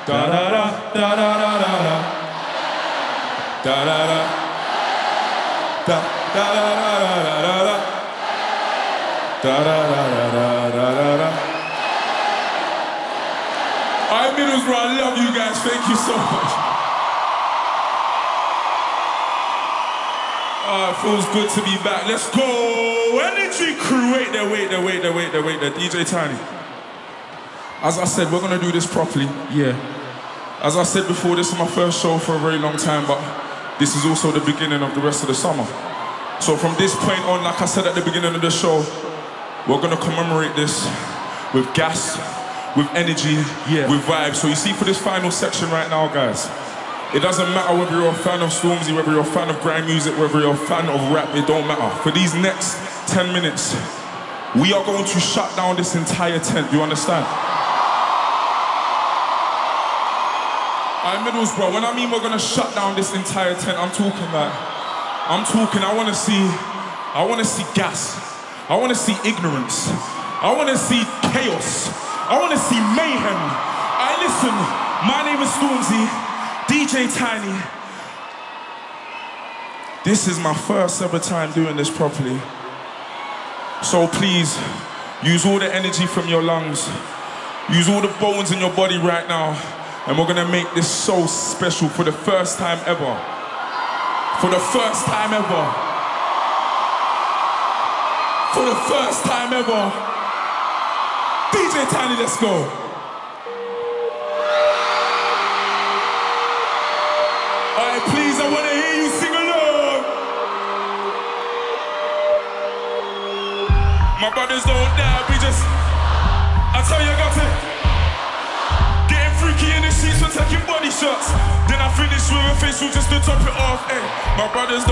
Da da da da da da da da. Da da da. Da da da da da da da. Da da da da da da da. Alright, Middlesbrough, I love you guys. Thank you so much. It feels good to be back. Let's go. Energy crew. Wait there. DJ Tiny. As I said, we're gonna do this properly. Yeah. As I said before, this is my first show for a very long time, but this is also the beginning of the rest of the summer. So from this point on, like I said at the beginning of the show, we're gonna commemorate this with gas, with energy, with vibes. So you see, for this final section right now, guys, it doesn't matter whether you're a fan of Stormzy, whether you're a fan of grime music, whether you're a fan of rap, it don't matter. For these next 10 minutes, we are going to shut down this entire tent, you understand? Alright, Middlesbrough, when I mean we're gonna shut down this entire tent, I wanna see gas. I wanna see ignorance. I wanna see chaos. I wanna see mayhem. Listen, my name is Stormzy, DJ Tiny. This is my first ever time doing this properly. So please, use all the energy from your lungs. Use all the bones in your body right now. And we're gonna make this so special for the first time ever. For the first time ever. For the first time ever. DJ Tiny, let's go. Alright, please, I wanna hear you sing along. My brothers don't die, we just, I tell you, I got to getting freaky in the sheets, we're taking body shots. Then I finish with a facial just to top it off. Ay, my brothers don't